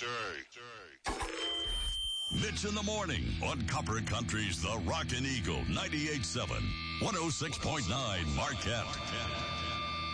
Mitch in the morning on Copper Country's The Rockin' Eagle 98.7, 106.9 Marquette.